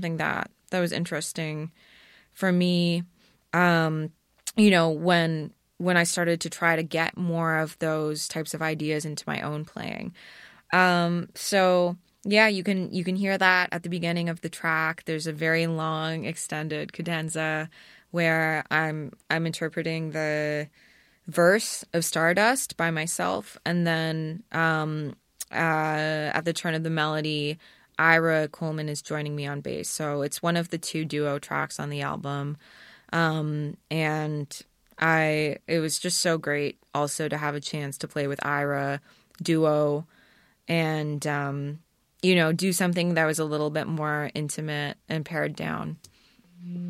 something that was interesting for me. When I started to try to get more of those types of ideas into my own playing. So yeah, you can hear that at the beginning of the track. There's a very long extended cadenza where I'm interpreting the verse of Stardust by myself, and then at the turn of the melody, Ira Coleman is joining me on bass. So it's one of the 2 duo tracks on the album. And it was just so great also to have a chance to play with Ira duo and, do something that was a little bit more intimate and pared down.